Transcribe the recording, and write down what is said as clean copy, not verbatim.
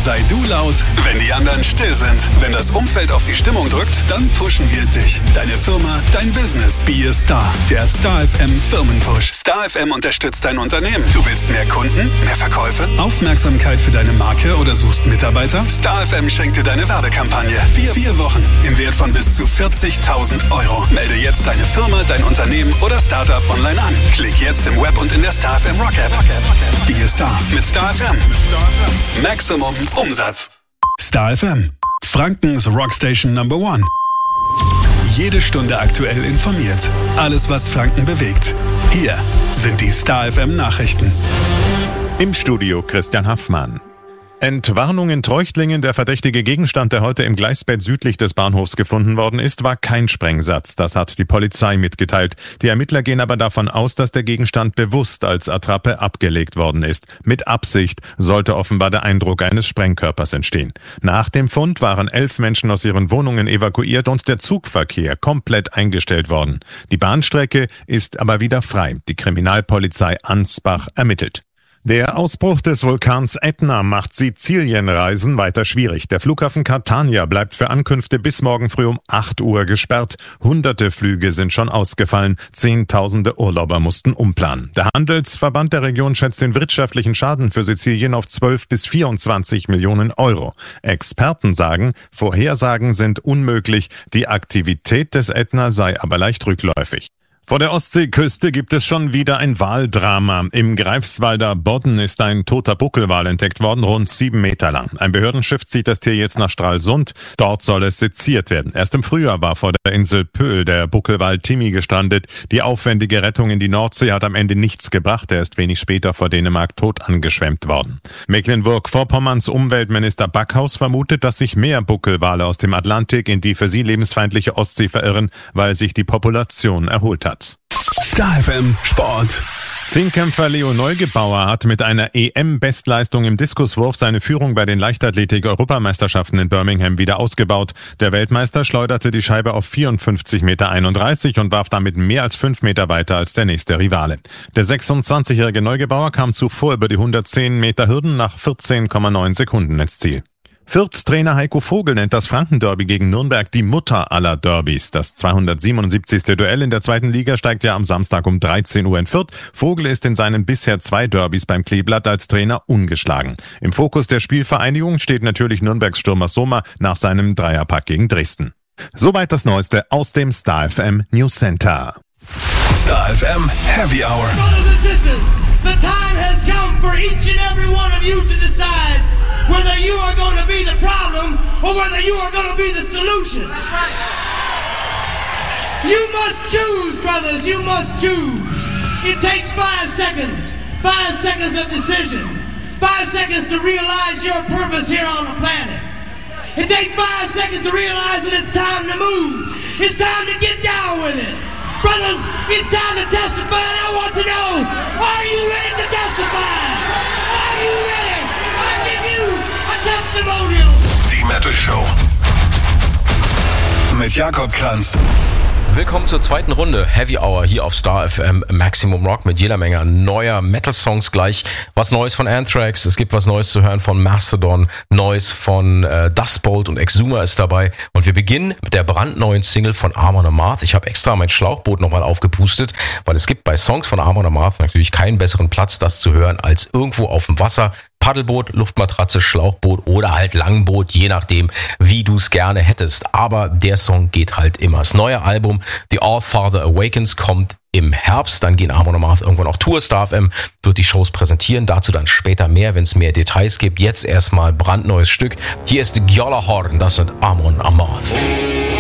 Sei du laut, wenn die anderen still sind. Wenn das Umfeld auf die Stimmung drückt, dann pushen wir dich. Deine Firma, dein Business. Be a Star. Der Star FM Firmenpush. Star FM unterstützt dein Unternehmen. Du willst mehr Kunden, mehr Verkäufe, Aufmerksamkeit für deine Marke oder suchst Mitarbeiter? Star FM schenkt dir deine Werbekampagne. 4 Wochen im Wert von bis zu 40.000 Euro. Melde jetzt deine Firma, dein Unternehmen oder Startup online an. Klick jetzt im Web und in der Star FM Rock App. Be a Star mit Star FM. Maximum Umsatz. Star FM. Frankens Rockstation Number 1. Jede Stunde aktuell informiert. Alles, was Franken bewegt. Hier sind die Star FM Nachrichten. Im Studio Christian Haffmann. Entwarnung in Treuchtlingen. Der verdächtige Gegenstand, der heute im Gleisbett südlich des Bahnhofs gefunden worden ist, war kein Sprengsatz. Das hat die Polizei mitgeteilt. Die Ermittler gehen aber davon aus, dass der Gegenstand bewusst als Attrappe abgelegt worden ist. Mit Absicht sollte offenbar der Eindruck eines Sprengkörpers entstehen. Nach dem Fund waren 11 Menschen aus ihren Wohnungen evakuiert und der Zugverkehr komplett eingestellt worden. Die Bahnstrecke ist aber wieder frei. Die Kriminalpolizei Ansbach ermittelt. Der Ausbruch des Vulkans Ätna macht Sizilienreisen weiter schwierig. Der Flughafen Catania bleibt für Ankünfte bis morgen früh um 8 Uhr gesperrt. Hunderte Flüge sind schon ausgefallen. Zehntausende Urlauber mussten umplanen. Der Handelsverband der Region schätzt den wirtschaftlichen Schaden für Sizilien auf 12 bis 24 Millionen Euro. Experten sagen, Vorhersagen sind unmöglich. Die Aktivität des Ätna sei aber leicht rückläufig. Vor der Ostseeküste gibt es schon wieder ein Waldrama. Im Greifswalder Bodden ist ein toter Buckelwal entdeckt worden, rund 7 Meter lang. Ein Behördenschiff zieht das Tier jetzt nach Stralsund. Dort soll es seziert werden. Erst im Frühjahr war vor der Insel Pöhl der Buckelwal Timmy gestrandet. Die aufwendige Rettung in die Nordsee hat am Ende nichts gebracht. Er ist wenig später vor Dänemark tot angeschwemmt worden. Mecklenburg-Vorpommerns Umweltminister Backhaus vermutet, dass sich mehr Buckelwale aus dem Atlantik in die für sie lebensfeindliche Ostsee verirren, weil sich die Population erholt hat. Star FM Sport. Zehnkämpfer Leo Neugebauer hat mit einer EM-Bestleistung im Diskuswurf seine Führung bei den Leichtathletik-Europameisterschaften in Birmingham wieder ausgebaut. Der Weltmeister schleuderte die Scheibe auf 54,31 Meter und warf damit mehr als 5 Meter weiter als der nächste Rivale. Der 26-jährige Neugebauer kam zuvor über die 110 Meter Hürden nach 14,9 Sekunden ins Ziel. Fürth-Trainer Heiko Vogel nennt das Franken-Derby gegen Nürnberg die Mutter aller Derbys. Das 277. Duell in der zweiten Liga steigt ja am Samstag um 13 Uhr in Fürth. Vogel ist in seinen bisher 2 Derbys beim Kleeblatt als Trainer ungeschlagen. Im Fokus der Spielvereinigung steht natürlich Nürnbergs Stürmer Sommer nach seinem Dreierpack gegen Dresden. Soweit das Neueste aus dem Star FM News Center. Star FM Heavy Hour. Brothers and sisters, the time has come for each and every one of you to decide whether you are going to be the problem or whether you are going to be the solution. That's right. You must choose, brothers, you must choose. It takes 5 seconds. 5 seconds of decision. 5 seconds to realize your purpose here on the planet. It takes 5 seconds to realize that it's time to move. It's time to get down with it. Brothers, it's time to testify, and I want to know, are you ready to testify? Are you ready? I give you a testimonial. Die Metal Show mit Jakob Kranz. Willkommen zur zweiten Runde Heavy Hour hier auf Star FM Maximum Rock mit jeder Menge neuer Metal-Songs gleich. Was Neues von Anthrax, es gibt was Neues zu hören von Mastodon, Neues von Dustbolt und Exuma ist dabei. Und wir beginnen mit der brandneuen Single von Amon Amarth. Ich habe extra mein Schlauchboot nochmal aufgepustet, weil es gibt bei Songs von Amon Amarth natürlich keinen besseren Platz, das zu hören, als irgendwo auf dem Wasser. Paddelboot, Luftmatratze, Schlauchboot oder halt Langboot, je nachdem, wie du es gerne hättest. Aber der Song geht halt immer. Das neue Album The All-Father Awakens kommt im Herbst. Dann gehen Amon Amarth irgendwann auch Tour. Star FM wird die Shows präsentieren. Dazu dann später mehr, wenn es mehr Details gibt. Jetzt erstmal brandneues Stück. Hier ist Gjallahorn, das sind Amon Amarth.